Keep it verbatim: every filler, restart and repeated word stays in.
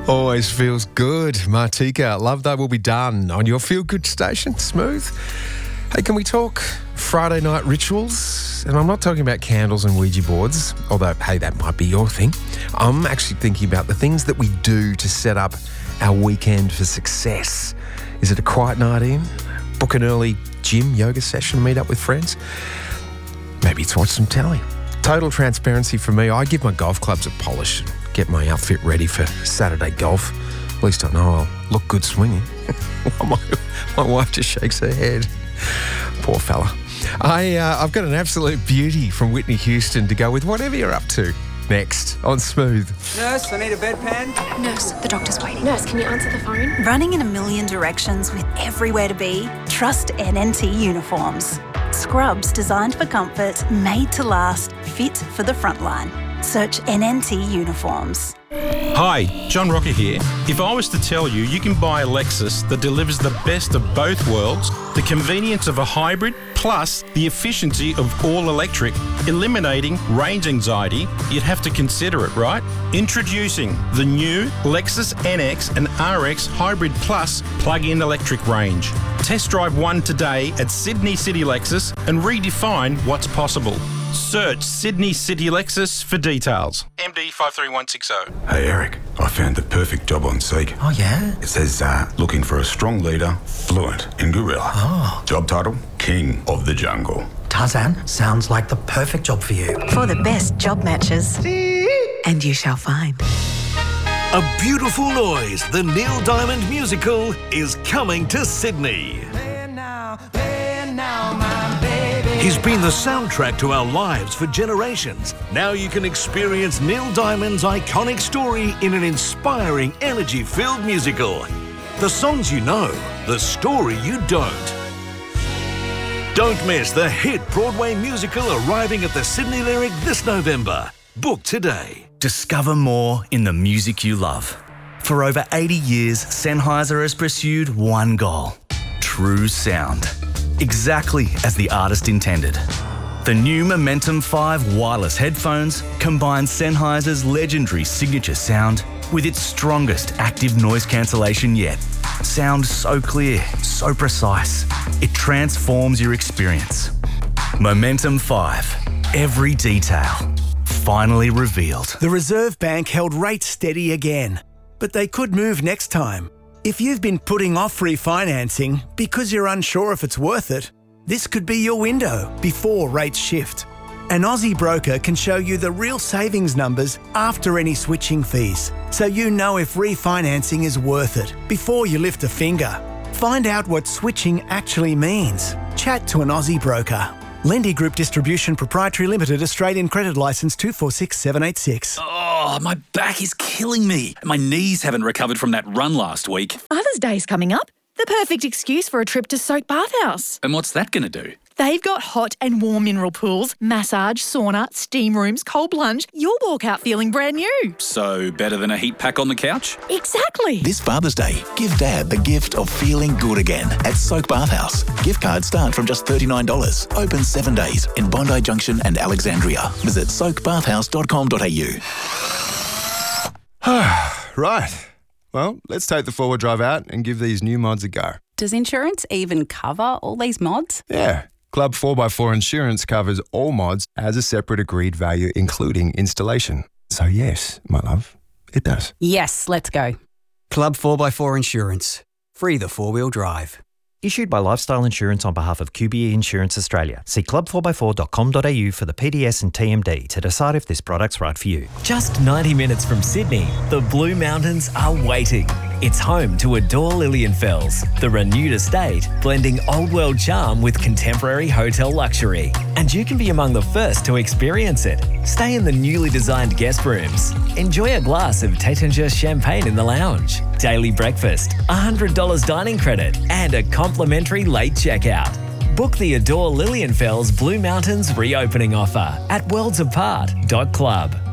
Always feels good. Martika, love that will be done on your feel good station. Smooth. Hey, can we talk Friday night rituals? And I'm not talking about candles and Ouija boards, although, hey, that might be your thing. I'm actually thinking about the things that we do to set up our weekend for success. Is it a quiet night in? Book an early gym, yoga session, meet up with friends? Maybe it's watch some telly. Total transparency for me, I give my golf clubs a polish and get my outfit ready for Saturday golf. At least I know I'll look good swinging. my, my wife just shakes her head. Poor fella. I, uh, I've got an absolute beauty from Whitney Houston to go with whatever you're up to. Next on Smooth. Nurse, I need a bedpan. Nurse, the doctor's waiting. Nurse, can you answer the phone? Running in a million directions with everywhere to be? Trust N N T Uniforms. Scrubs designed for comfort, made to last, fit for the front line. Search N N T Uniforms. Hi, John Rocker here. If I was to tell you you can buy a Lexus that delivers the best of both worlds, the convenience of a hybrid plus the efficiency of all electric, eliminating range anxiety, you'd have to consider it, right? Introducing the new Lexus N X and R X Hybrid Plus plug-in electric range. Test drive one today at Sydney City Lexus and redefine what's possible. Search Sydney City Lexus for details. M D five three one six zero. Hey Eric, I found the perfect job on Seek. Oh yeah? It says uh, looking for a strong leader, fluent in gorilla. Oh. Job title, King of the Jungle. Tarzan, sounds like the perfect job for you. For the best job matches. And you shall find. A Beautiful Noise, the Neil Diamond musical, is coming to Sydney. He's been the soundtrack to our lives for generations. Now you can experience Neil Diamond's iconic story in an inspiring, energy-filled musical. The songs you know, the story you don't. Don't miss the hit Broadway musical arriving at the Sydney Lyric this November. Book today. Discover more in the music you love. For over eighty years, Sennheiser has pursued one goal: true sound. Exactly as the artist intended. The new Momentum five wireless headphones combine Sennheiser's legendary signature sound with its strongest active noise cancellation yet. Sound so clear, so precise, it transforms your experience. Momentum five, every detail, finally revealed. The Reserve Bank held rates steady again, but they could move next time. If you've been putting off refinancing because you're unsure if it's worth it, this could be your window before rates shift. An Aussie broker can show you the real savings numbers after any switching fees, so you know if refinancing is worth it before you lift a finger. Find out what switching actually means. Chat to an Aussie broker. Lendy Group Distribution Proprietary Limited, Australian Credit Licence two four six seven eight six. Oh, my back is killing me. My knees haven't recovered from that run last week. Father's Day's coming up. The perfect excuse for a trip to Soak Bathhouse. And what's that going to do? They've got hot and warm mineral pools, massage, sauna, steam rooms, cold plunge. You'll walk out feeling brand new. So better than a heat pack on the couch? Exactly. This Father's Day, give Dad the gift of feeling good again at Soak Bathhouse. Gift cards start from just thirty-nine dollars. Open seven days in Bondi Junction and Alexandria. Visit soak bathhouse dot com dot a u. Right. Well, let's take the four-wheel drive out and give these new mods a go. Does insurance even cover all these mods? Yeah. Club four by four Insurance covers all mods as a separate agreed value, including installation. So yes, my love, it does. Yes, let's go. Club four by four Insurance. Free the four-wheel drive. Issued by Lifestyle Insurance on behalf of Q B E Insurance Australia. See club four by four dot com dot a u for the P D S and T M D to decide if this product's right for you. Just ninety minutes from Sydney, the Blue Mountains are waiting. It's home to Adore Lilienfels, the renewed estate, blending old world charm with contemporary hotel luxury. And you can be among the first to experience it. Stay in the newly designed guest rooms. Enjoy a glass of Taittinger champagne in the lounge. Daily breakfast, one hundred dollars dining credit, and a complimentary late checkout. Book the Adore Lilienfels Blue Mountains reopening offer at worlds apart dot club.